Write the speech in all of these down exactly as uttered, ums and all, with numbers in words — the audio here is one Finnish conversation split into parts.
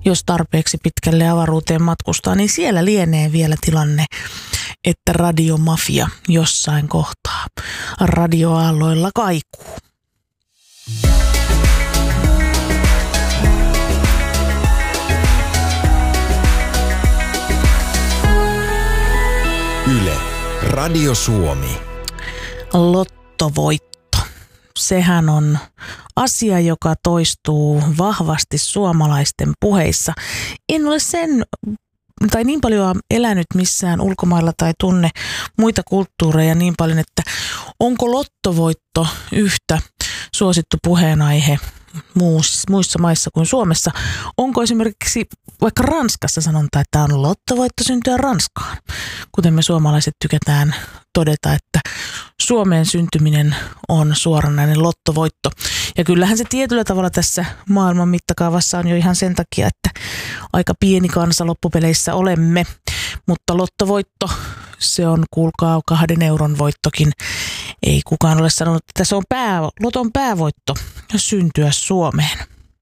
jos tarpeeksi pitkälle avaruuteen matkustaa, niin siellä lienee vielä tilanne, että radiomafia jossain kohtaa radioaalloilla kaikuu. Yle, Radio Suomi. Lottovoitto. Sehän on asia, joka toistuu vahvasti suomalaisten puheissa. En ole sen tai niin paljon elänyt missään ulkomailla tai tunne muita kulttuureja niin paljon, että onko lottovoitto yhtä suosittu puheenaihe muissa maissa kuin Suomessa. Onko esimerkiksi vaikka Ranskassa sanonta, että on lottovoitto syntyä Ranskaan, kuten me suomalaiset tykätään todeta, että Suomeen syntyminen on suoranainen lottovoitto. Ja kyllähän se tietyllä tavalla tässä maailman mittakaavassa on jo ihan sen takia, että aika pieni kansa loppupeleissä olemme, mutta lottovoitto, se on kuulkaa kahden euron voittokin. Ei kukaan ole sanonut, että se on pää, loton päävoitto syntyä Suomeen.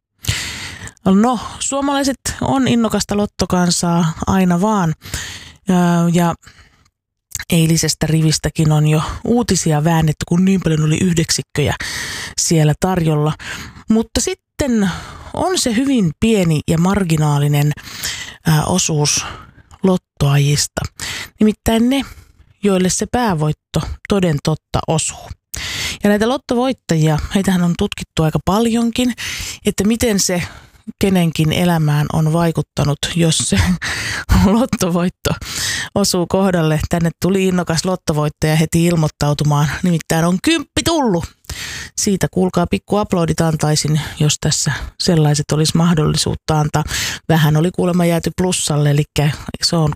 No, suomalaiset on innokasta lottokansaa aina vaan. Ja, ja eilisestä rivistäkin on jo uutisia väännetty, kun niin paljon oli yhdeksikköjä siellä tarjolla. Mutta sitten on se hyvin pieni ja marginaalinen ää, osuus lottoajista. Nimittäin ne, joille se päävoitto toden totta osuu. Ja näitä lottovoittajia, heitähän on tutkittu aika paljonkin, että miten se kenenkin elämään on vaikuttanut, jos se lottovoitto osuu kohdalle. Tänne tuli innokas lottovoittaja heti ilmoittautumaan, nimittäin on kymppi tullut. Siitä kuulkaa pikku aplodit antaisin, jos tässä sellaiset olisi mahdollisuutta antaa. Vähän oli kuulemma jääty plussalle, eli se on,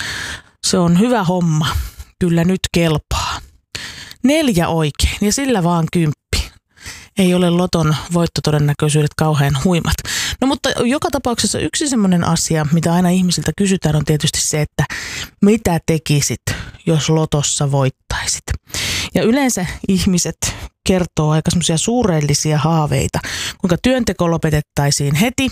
se on hyvä homma. Kyllä nyt kelpaa. Neljä oikein ja sillä vaan kymppi. Ei ole loton voittotodennäköisyydet kauhean huimat. No mutta joka tapauksessa yksi semmoinen asia, mitä aina ihmisiltä kysytään, on tietysti se, että mitä tekisit, jos lotossa voittaisit. Ja yleensä ihmiset kertoo aika semmoisia suurellisia haaveita, kuinka työnteko lopetettaisiin heti,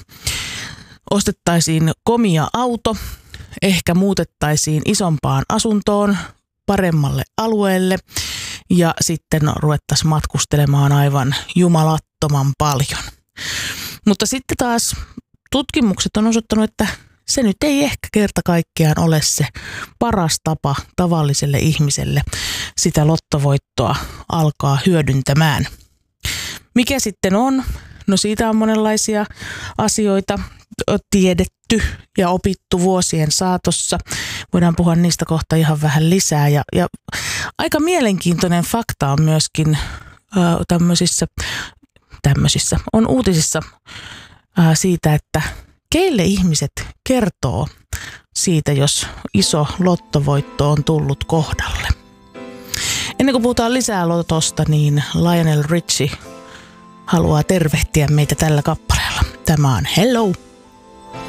ostettaisiin komia auto, ehkä muutettaisiin isompaan asuntoon, paremmalle alueelle ja sitten ruvettaisiin matkustelemaan aivan jumalattoman paljon. Mutta sitten taas tutkimukset on osoittanut, että se nyt ei ehkä kerta kaikkiaan ole se paras tapa tavalliselle ihmiselle sitä lottovoittoa alkaa hyödyntämään. Mikä sitten on? No siitä on monenlaisia asioita tiedetty ja opittu vuosien saatossa. Voidaan puhua niistä kohta ihan vähän lisää. Ja, ja aika mielenkiintoinen fakta on myöskin ää, tämmöisissä, tämmöisissä, on uutisissa ää, siitä, että keille ihmiset kertoo siitä, jos iso lottovoitto on tullut kohdalle. Ennen kuin puhutaan lisää lotosta, niin Lionel Richie haluaa tervehtiä meitä tällä kappaleella. Tämä on Hello!